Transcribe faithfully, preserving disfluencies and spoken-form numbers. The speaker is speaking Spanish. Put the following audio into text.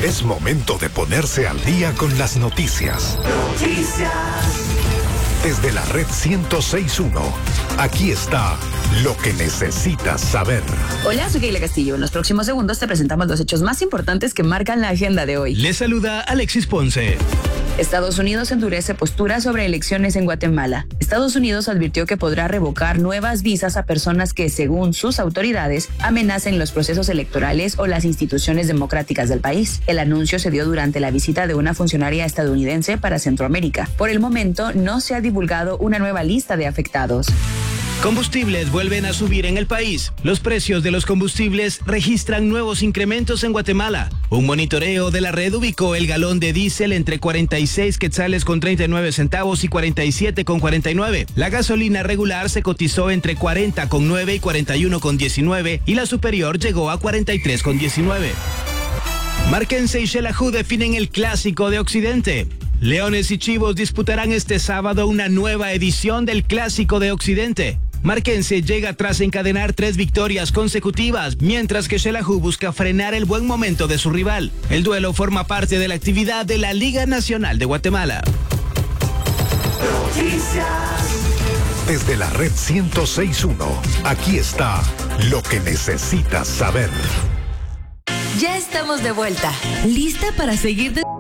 Es momento de ponerse al día con las noticias. Noticias. Desde la red ciento seis punto uno, aquí está lo que necesitas saber. Hola, soy Keila Castillo. En los próximos segundos te presentamos los hechos más importantes que marcan la agenda de hoy. Les saluda Alexis Ponce. Estados Unidos endurece postura sobre elecciones en Guatemala. Estados Unidos advirtió que podrá revocar nuevas visas a personas que, según sus autoridades, amenacen los procesos electorales o las instituciones democráticas del país. El anuncio se dio durante la visita de una funcionaria estadounidense para Centroamérica. Por el momento, no se ha divulgado una nueva lista de afectados. Combustibles vuelven a subir en el país. Los precios de los combustibles registran nuevos incrementos en Guatemala. Un monitoreo de la red ubicó el galón de diésel entre cuarenta y seis quetzales con treinta y nueve centavos y cuarenta y siete con cuarenta y nueve. La gasolina regular se cotizó entre cuarenta con nueve y cuarenta y uno con diecinueve y la superior llegó a cuarenta y tres con diecinueve. Marquense y Xelajú definen el clásico de Occidente. Leones y Chivos disputarán este sábado una nueva edición del Clásico de Occidente. Marquense llega tras encadenar tres victorias consecutivas, mientras que Xelajú busca frenar el buen momento de su rival. El duelo forma parte de la actividad de la Liga Nacional de Guatemala. Noticias. Desde la red ciento seis punto uno, aquí está lo que necesitas saber. Ya estamos de vuelta, lista para seguir de